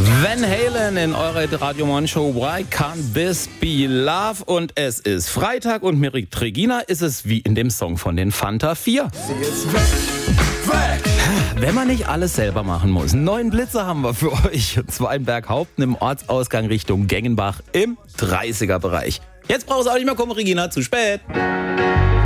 Van Halen in eurer Radio One Show Why Can't This Be Love? Und es ist Freitag und mit Regina ist es wie in dem Song von den Fanta 4. Sie ist weg. Wenn man nicht alles selber machen muss. 9 Blitze haben wir für euch. Und zwar in Berghaupten im Ortsausgang Richtung Gengenbach im 30er-Bereich. Jetzt brauchst du auch nicht mehr kommen, Regina, zu spät.